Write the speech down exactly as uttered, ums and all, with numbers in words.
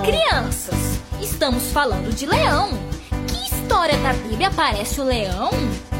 Crianças, estamos falando de leão. Que história da Bíblia aparece o leão?